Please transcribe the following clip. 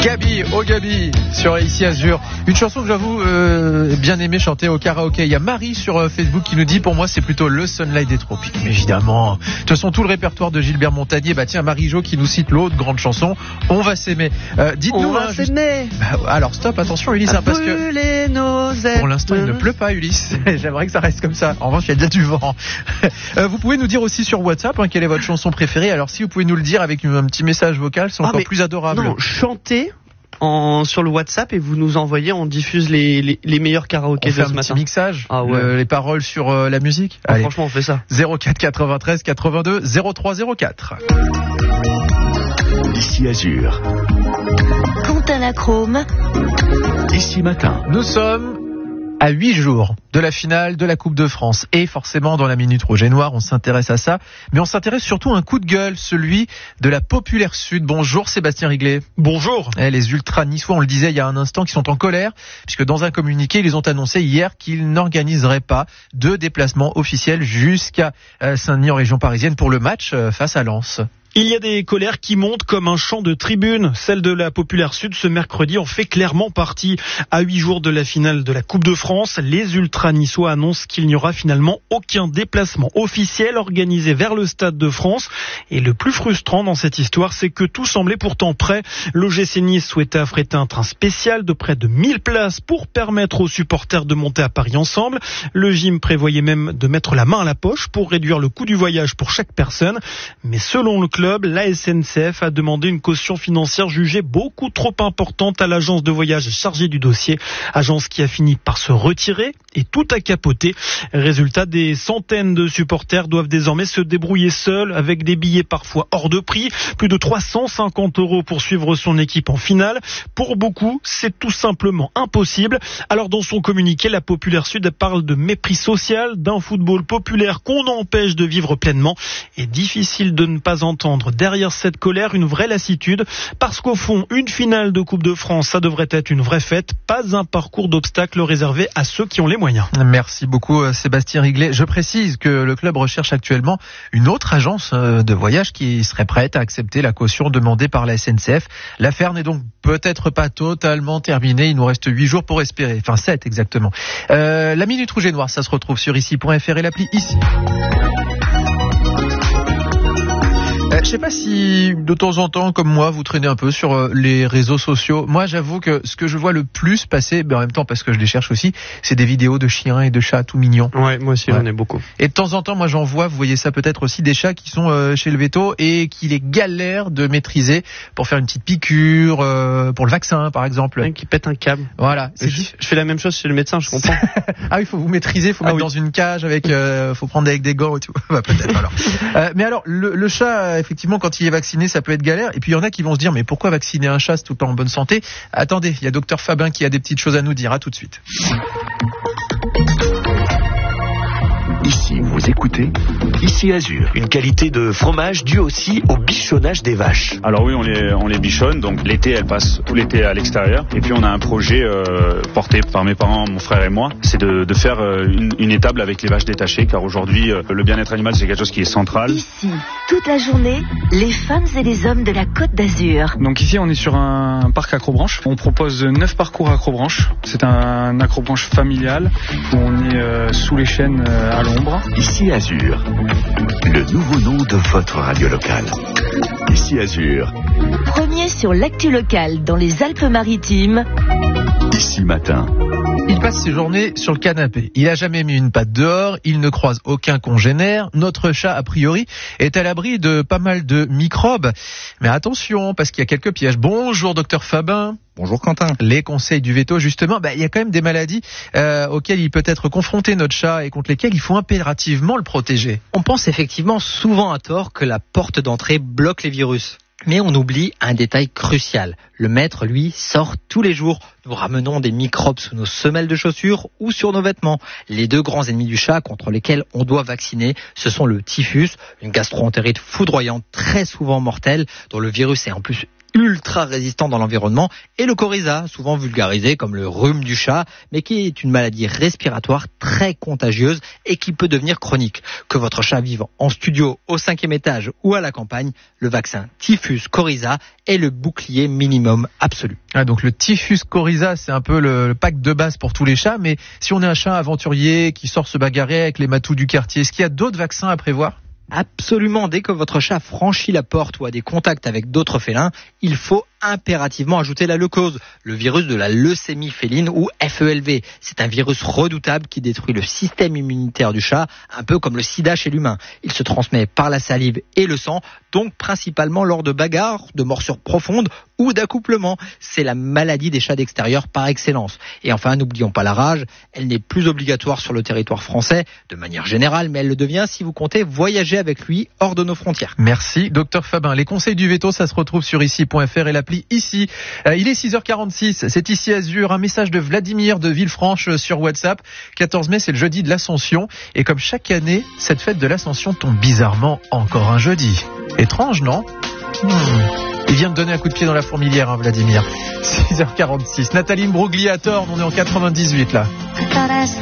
Gabi sur Ici Azur. Une chanson que j'avoue bien aimé chanter au karaoké. Il y a Marie sur Facebook qui nous dit pour moi c'est plutôt le Sunlight des tropiques. Mais évidemment, de toute façon tout le répertoire de Gilbert Montagnier. Tiens, Marie-Jo qui nous cite l'autre grande chanson, On va s'aimer. Dites-nous. On va s'aimer. Alors stop, attention Ulysse, parce que nos ailes. Pour l'instant il ne pleut pas Ulysse. J'aimerais que ça reste comme ça. En revanche il y a déjà du vent. Vous pouvez nous dire aussi sur WhatsApp quelle est votre chanson préférée. Alors si vous pouvez nous le dire avec un petit message vocal, c'est encore plus adorable. Non, chantez sur le WhatsApp et vous nous envoyez, on diffuse les meilleurs karaokés de ce matin. On fait un petit mixage, les paroles sur la musique. Franchement, on fait ça. 04 93 82 03 04. Ici Azur. Quentin Lachrome. Ici Matin. Nous sommes à 8 jours de la finale de la Coupe de France. Et forcément, dans la Minute Rouge et Noire, on s'intéresse à ça. Mais on s'intéresse surtout à un coup de gueule, celui de la Populaire Sud. Bonjour Sébastien Riglet. Bonjour. Les ultras niçois, on le disait il y a un instant, qui sont en colère, puisque dans un communiqué, ils ont annoncé hier qu'ils n'organiseraient pas de déplacement officiel jusqu'à Saint-Denis en région parisienne pour le match face à Lens. Il y a des colères qui montent comme un chant de tribune. Celle de la Populaire Sud ce mercredi en fait clairement partie. À 8 jours de la finale de la Coupe de France, les ultras niçois annoncent qu'il n'y aura finalement aucun déplacement officiel organisé vers le Stade de France. Et le plus frustrant dans cette histoire, c'est que tout semblait pourtant prêt. L'OGC Nice souhaitait affréter un train spécial de près de 1000 places pour permettre aux supporters de monter à Paris ensemble. Le gym prévoyait même de mettre la main à la poche pour réduire le coût du voyage pour chaque personne. Mais selon le club, la SNCF a demandé une caution financière jugée beaucoup trop importante à l'agence de voyage chargée du dossier. Agence qui a fini par se retirer et tout a capoté. Résultat, des centaines de supporters doivent désormais se débrouiller seuls avec des billets parfois hors de prix. Plus de 350 € pour suivre son équipe en finale. Pour beaucoup, c'est tout simplement impossible. Alors dans son communiqué, la Populaire Sud parle de mépris social, d'un football populaire qu'on empêche de vivre pleinement. Et difficile de ne pas entendre derrière cette colère une vraie lassitude, parce qu'au fond, une finale de Coupe de France, ça devrait être une vraie fête, pas un parcours d'obstacles réservé à ceux qui ont les moyens. Merci beaucoup Sébastien Riglet. Je précise que le club recherche actuellement une autre agence de voyage qui serait prête à accepter la caution demandée par la SNCF. L'affaire n'est donc peut-être pas totalement terminée, il nous reste 8 jours pour espérer, enfin 7 exactement. La Minute Rouge et Noire, ça se retrouve sur ici.fr et l'appli Ici. Je sais pas si de temps en temps, comme moi, vous traînez un peu sur les réseaux sociaux. Moi, j'avoue que ce que je vois le plus passer, en même temps parce que je les cherche aussi, c'est des vidéos de chiens et de chats tout mignons. Ouais, moi aussi, j'en ai beaucoup. Et de temps en temps, moi, j'en vois, vous voyez ça peut-être aussi, des chats qui sont chez le véto et qui les galèrent de maîtriser pour faire une petite piqûre, pour le vaccin, par exemple. Ouais, qui pète un câble. Voilà. Je fais la même chose chez le médecin, je comprends. Ah oui, faut vous maîtriser, faut mettre dans une cage avec, faut prendre avec des gants et tout. Peut-être alors. Mais alors, le chat, effectivement, quand il est vacciné, ça peut être galère. Et puis il y en a qui vont se dire, mais pourquoi vacciner un chat, c'est tout le temps en bonne santé? Attendez, il y a Docteur Fabin qui a des petites choses à nous dire. À tout de suite. Ici, vous écoutez Ici Azur. Une qualité de fromage due aussi au bichonnage des vaches. Alors oui, on les bichonne. Donc l'été, elles passent tout l'été à l'extérieur. Et puis on a un projet porté par mes parents, mon frère et moi. C'est de faire une étable avec les vaches détachées. Car aujourd'hui, le bien-être animal, c'est quelque chose qui est central. Ici, toute la journée, les femmes et les hommes de la Côte d'Azur. Donc ici, on est sur un parc accrobranche. On propose 9 parcours accrobranche. C'est un accrobranche familial où on est sous les chênes à l'ombre. Ici Azur, le nouveau nom de votre radio locale. Ici Azur. Premier sur l'actu locale dans les Alpes-Maritimes. Ici Matin. Il passe ses journées sur le canapé. Il n'a jamais mis une patte dehors, il ne croise aucun congénère. Notre chat, a priori, est à l'abri de pas mal de microbes. Mais attention, parce qu'il y a quelques pièges. Bonjour, docteur Fabin. Bonjour Quentin. Les conseils du veto, justement, il y a quand même des maladies auxquelles il peut être confronté, notre chat, et contre lesquelles il faut impérativement le protéger. On pense effectivement souvent à tort que la porte d'entrée bloque les virus. Mais on oublie un détail crucial. Le maître, lui, sort tous les jours. Nous ramenons des microbes sous nos semelles de chaussures ou sur nos vêtements. Les deux grands ennemis du chat contre lesquels on doit vacciner, ce sont le typhus, une gastro-entérite foudroyante, très souvent mortelle, dont le virus est en plus ultra résistant dans l'environnement, et le coryza, souvent vulgarisé comme le rhume du chat, mais qui est une maladie respiratoire très contagieuse et qui peut devenir chronique. Que votre chat vive en studio, au 5e étage ou à la campagne, le vaccin typhus coryza est le bouclier minimum absolu. Ah, donc le typhus coryza, c'est un peu le pack de base pour tous les chats, mais si on est un chat aventurier qui sort se bagarrer avec les matous du quartier, est-ce qu'il y a d'autres vaccins à prévoir ? Absolument, dès que votre chat franchit la porte ou a des contacts avec d'autres félins, il faut impérativement ajouter la leucose, le virus de la leucémie féline ou FELV. C'est un virus redoutable qui détruit le système immunitaire du chat, un peu comme le sida chez l'humain. Il se transmet par la salive et le sang, donc principalement lors de bagarres, de morsures profondes ou d'accouplements. C'est la maladie des chats d'extérieur par excellence. Et enfin, n'oublions pas la rage, elle n'est plus obligatoire sur le territoire français, de manière générale, mais elle le devient si vous comptez voyager avec lui hors de nos frontières. Merci, Docteur Fabin. Les conseils du veto, ça se retrouve sur ici.fr et l'appli Ici. Il est 6h46, c'est Ici Azur, un message de Vladimir de Villefranche sur WhatsApp. 14 mai, c'est le jeudi de l'Ascension. Et comme chaque année, cette fête de l'Ascension tombe bizarrement encore un jeudi. Étrange, non ? Il vient de donner un coup de pied dans la fourmilière, hein, Vladimir. 6h46. Nathalie Bruglia à Thorne, on est en 98 là.